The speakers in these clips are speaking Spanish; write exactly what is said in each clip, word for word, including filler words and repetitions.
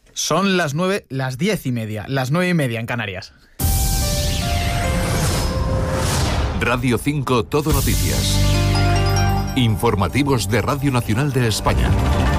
Son las nueve, las diez y media, las nueve y media en Canarias. Radio cinco Todo Noticias. Informativos de Radio Nacional de España.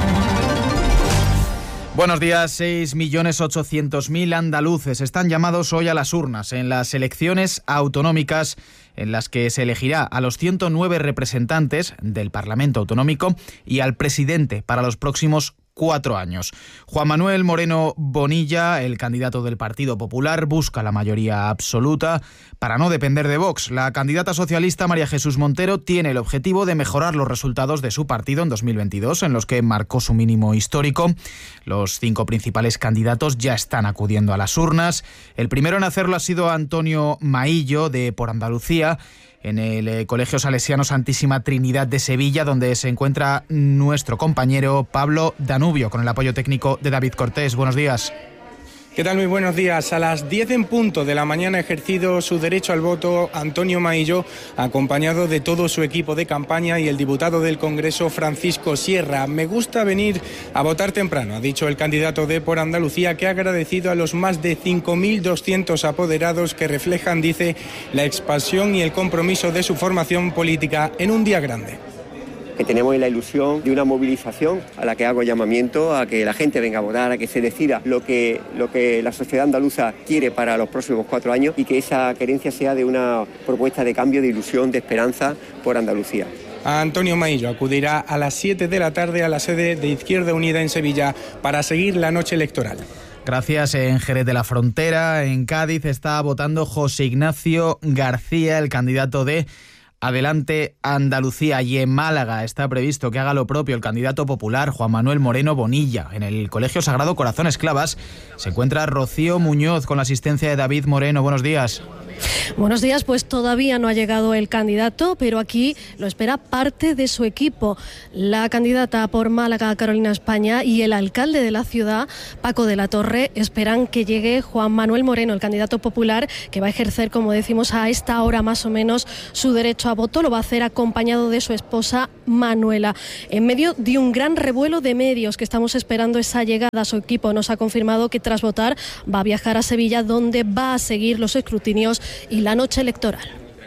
Buenos días. seis millones ochocientos mil andaluces están llamados hoy a las urnas en las elecciones autonómicas en las que se elegirá a los ciento nueve representantes del Parlamento Autonómico y al presidente para los próximos cuatro años. Juan Manuel Moreno Bonilla, el candidato del Partido Popular, busca la mayoría absoluta para no depender de Vox. La candidata socialista María Jesús Montero tiene el objetivo de mejorar los resultados de su partido en dos mil veintidós, en los que marcó su mínimo histórico. Los cinco principales candidatos ya están acudiendo a las urnas. El primero en hacerlo ha sido Antonio Maillo, de Por Andalucía, en el eh, Colegio Salesiano Santísima Trinidad de Sevilla, donde se encuentra nuestro compañero Pablo Danubio, con el apoyo técnico de David Cortés. Buenos días. ¿Qué tal? Muy buenos días. A las diez en punto de la mañana ha ejercido su derecho al voto Antonio Maillo, acompañado de todo su equipo de campaña y el diputado del Congreso Francisco Sierra. Me gusta venir a votar temprano, ha dicho el candidato de Por Andalucía, que ha agradecido a los más de cinco mil doscientos apoderados que reflejan, dice, la expansión y el compromiso de su formación política en un día grande. Que tenemos la ilusión de una movilización a la que hago llamamiento a que la gente venga a votar, a que se decida lo que, lo que la sociedad andaluza quiere para los próximos cuatro años y que esa querencia sea de una propuesta de cambio, de ilusión, de esperanza por Andalucía. Antonio Maillo acudirá a las siete de la tarde a la sede de Izquierda Unida en Sevilla para seguir la noche electoral. Gracias. En Jerez de la Frontera, en Cádiz, está votando José Ignacio García, el candidato de Adelante Andalucía, y en Málaga está previsto que haga lo propio el candidato popular Juan Manuel Moreno Bonilla. En el Colegio Sagrado Corazón Esclavas se encuentra Rocío Muñoz con la asistencia de David Moreno. Buenos días. Buenos días, pues todavía no ha llegado el candidato, pero aquí lo espera parte de su equipo. La candidata por Málaga, Carolina España, y el alcalde de la ciudad, Paco de la Torre, esperan que llegue Juan Manuel Moreno, el candidato popular, que va a ejercer, como decimos, a esta hora más o menos su derecho a voto. Lo va a hacer acompañado de su esposa Manuela. En medio de un gran revuelo de medios que estamos esperando esa llegada, su equipo nos ha confirmado que tras votar va a viajar a Sevilla, donde va a seguir los escrutinios y la noche electoral.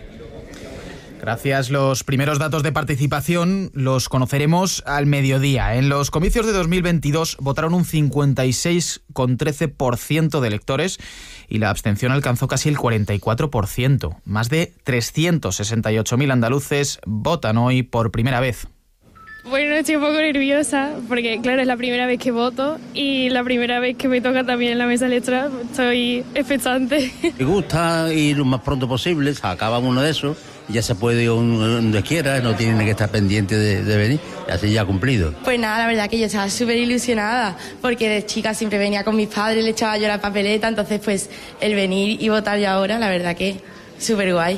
Gracias. Los primeros datos de participación los conoceremos al mediodía. En los comicios de dos mil veintidós votaron un cincuenta y seis coma trece por ciento de electores y la abstención alcanzó casi el cuarenta y cuatro por ciento. Más de trescientos sesenta y ocho mil andaluces votan hoy por primera vez. Bueno, estoy un poco nerviosa porque, claro, es la primera vez que voto y la primera vez que me toca también en la mesa electoral. Estoy expectante. Me gusta ir lo más pronto posible, se acaba uno de esos, ya se puede ir donde quiera, no tiene que estar pendiente de, de venir, así ya cumplido. Pues nada, la verdad que yo estaba súper ilusionada porque de chica siempre venía con mis padres, le echaba yo la papeleta, entonces pues el venir y votar ya ahora, la verdad que súper guay.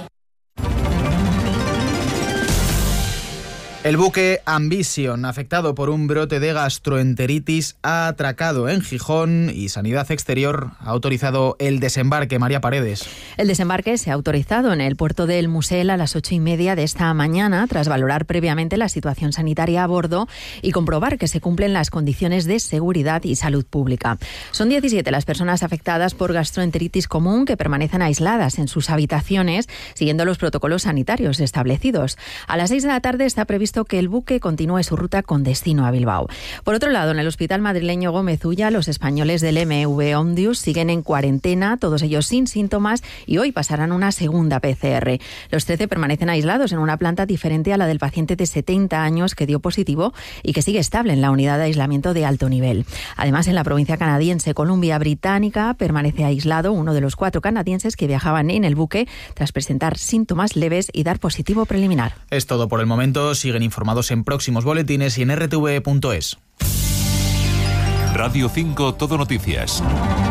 El buque Ambition, afectado por un brote de gastroenteritis, ha atracado en Gijón y Sanidad Exterior ha autorizado el desembarque. María Paredes. El desembarque se ha autorizado en el puerto del Musel a las ocho y media de esta mañana, tras valorar previamente la situación sanitaria a bordo y comprobar que se cumplen las condiciones de seguridad y salud pública. Son diecisiete las personas afectadas por gastroenteritis común que permanecen aisladas en sus habitaciones, siguiendo los protocolos sanitarios establecidos. A las seis de la tarde está previsto que el buque continúe su ruta con destino a Bilbao. Por otro lado, en el hospital madrileño Gómez Ulla, los españoles del M V Ondius siguen en cuarentena, todos ellos sin síntomas, y hoy pasarán una segunda P C R. Los trece permanecen aislados en una planta diferente a la del paciente de setenta años que dio positivo y que sigue estable en la unidad de aislamiento de alto nivel. Además, en la provincia canadiense Columbia Británica permanece aislado uno de los cuatro canadienses que viajaban en el buque tras presentar síntomas leves y dar positivo preliminar. Es todo por el momento. Siguen informados en próximos boletines y en r t v punto es. Radio cinco Todo Noticias.